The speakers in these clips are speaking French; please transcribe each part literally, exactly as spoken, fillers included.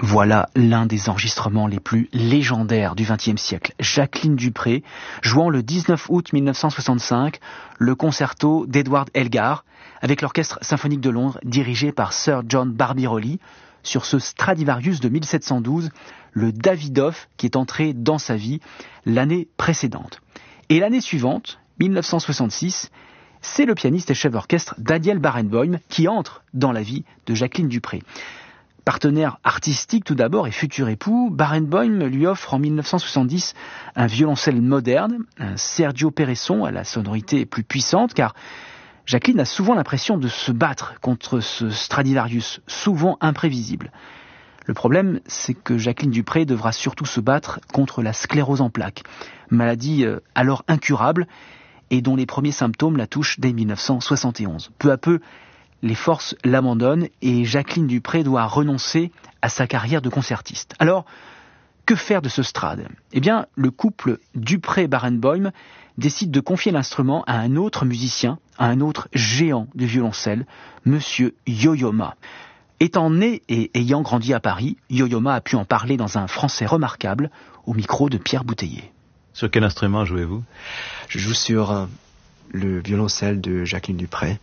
Voilà l'un des enregistrements les plus légendaires du vingtième siècle. Jacqueline Dupré, jouant le dix-neuf août mille neuf cent soixante-cinq, le concerto d'Edward Elgar, avec l'Orchestre symphonique de Londres, dirigé par Sir John Barbirolli, sur ce Stradivarius de mille sept cent douze, le Davidoff qui est entré dans sa vie l'année précédente. Et l'année suivante, mille neuf cent soixante-six, c'est le pianiste et chef d'orchestre Daniel Barenboim qui entre dans la vie de Jacqueline Dupré. Partenaire artistique tout d'abord et futur époux, Barenboim lui offre en mille neuf cent soixante-dix un violoncelle moderne, un Sergio Peresson à la sonorité plus puissante, car Jacqueline a souvent l'impression de se battre contre ce Stradivarius, souvent imprévisible. Le problème, c'est que Jacqueline Dupré devra surtout se battre contre la sclérose en plaques, maladie alors incurable et dont les premiers symptômes la touchent dès mille neuf cent soixante et onze. Peu à peu, les forces l'abandonnent et Jacqueline Dupré doit renoncer à sa carrière de concertiste. Alors, que faire de ce Strad ? Eh bien, le couple Dupré-Barenboim décide de confier l'instrument à un autre musicien, à un autre géant du violoncelle, Monsieur Yo-Yo Ma. Étant né et ayant grandi à Paris, Yo-Yo Ma a pu en parler dans un français remarquable, au micro de Pierre Bouteiller. Sur quel instrument jouez-vous ? Je joue sur euh, le violoncelle de Jacqueline Dupré.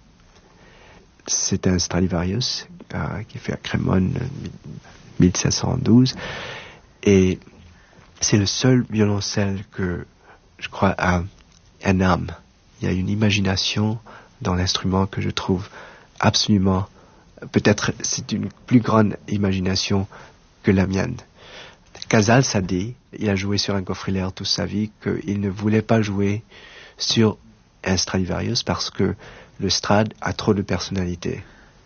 C'est un Stradivarius euh, qui est fait à Crémone mille sept cent douze et c'est le seul violoncelle que je crois a un âme. Il y a une imagination dans l'instrument que je trouve absolument, peut-être c'est une plus grande imagination que la mienne. Casals a dit, il a joué sur un coffre-laire toute sa vie, qu'il ne voulait pas jouer sur un Stradivarius parce que le Strad a trop de personnalité.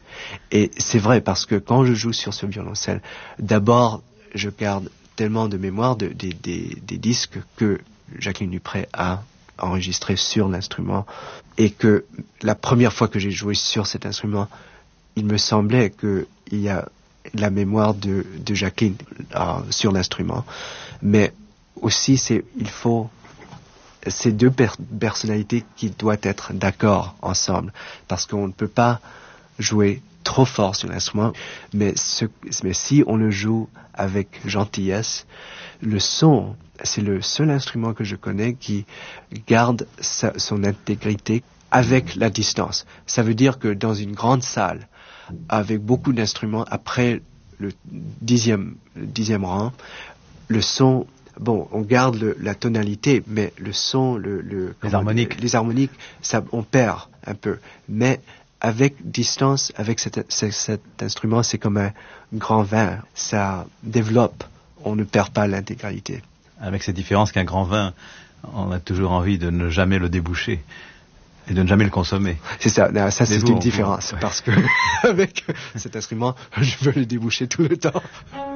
Et c'est vrai parce que quand je joue sur ce violoncelle, d'abord, je garde tellement de mémoire de, de, de, des disques que Jacqueline Dupré a enregistrés sur l'instrument et que la première fois que j'ai joué sur cet instrument, il me semblait qu'il y a la mémoire de, de Jacqueline euh, sur l'instrument. Mais aussi, c'est, il faut ces deux per- personnalités qui doivent être d'accord ensemble, parce qu'on ne peut pas jouer trop fort sur l'instrument, mais, ce, mais si on le joue avec gentillesse, le son, c'est le seul instrument que je connais qui garde sa, son intégrité avec la distance. Ça veut dire que dans une grande salle, avec beaucoup d'instruments, après le dixième, le dixième rang, le son, bon, on garde le, la tonalité, mais le son, le, le les harmoniques, les, les harmoniques, ça, on perd un peu. Mais avec distance, avec cet, cet, cet instrument, c'est comme un grand vin, ça développe. On ne perd pas l'intégralité. Avec cette différence qu'un grand vin, on a toujours envie de ne jamais le déboucher et de ne jamais le consommer. C'est ça, ça c'est vous, une vous, différence, ouais. Parce que avec cet instrument, je veux le déboucher tout le temps.